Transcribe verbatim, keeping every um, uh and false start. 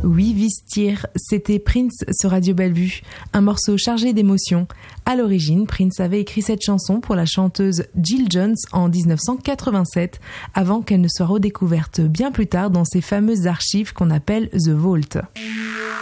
Oui, Vistir, c'était Prince sur Radio Bellevue, un morceau chargé d'émotions. À l'origine, Prince avait écrit cette chanson pour la chanteuse Jill Jones en dix-neuf cent quatre-vingt-sept, avant qu'elle ne soit redécouverte bien plus tard dans ces fameuses archives qu'on appelle The Vault.